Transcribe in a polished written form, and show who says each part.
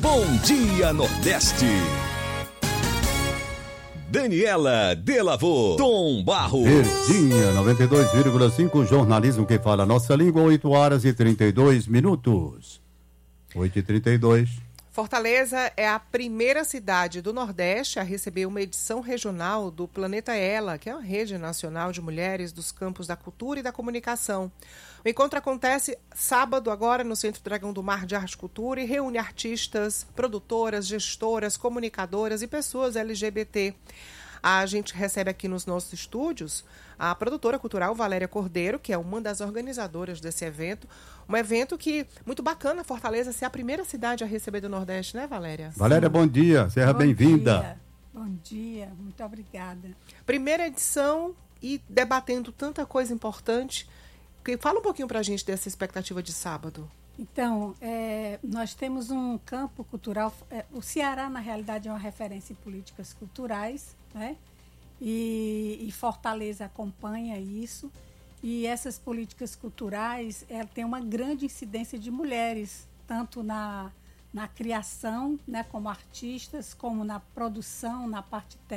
Speaker 1: Bom Dia Nordeste. Daniela Delavô, Tom Barros.
Speaker 2: Verdinha 92,5, jornalismo que fala nossa língua, 8h32. 8h32.
Speaker 3: Fortaleza é a primeira cidade do Nordeste a receber uma edição regional do Planeta Ela, que é uma rede nacional de mulheres dos campos da cultura e da comunicação. O encontro acontece sábado agora no Centro Dragão do Mar de Arte e Cultura e reúne artistas, produtoras, gestoras, comunicadoras e pessoas LGBT. A gente recebe aqui nos nossos estúdios a produtora cultural Valéria Cordeiro, que é uma das organizadoras desse evento. Um evento que, muito bacana, Fortaleza ser a primeira cidade a receber do Nordeste, né, Valéria?
Speaker 2: Valéria, bom dia, seja bem-vinda.
Speaker 4: Bom dia, muito obrigada.
Speaker 3: Primeira edição e debatendo tanta coisa importante. Fala um pouquinho pra gente dessa expectativa de sábado.
Speaker 4: Então, nós temos um campo cultural. O Ceará, na realidade, é uma referência em políticas culturais, né? E Fortaleza acompanha isso. E essas políticas culturais têm uma grande incidência de mulheres, tanto na criação, né, como artistas, como na produção, na parte técnica.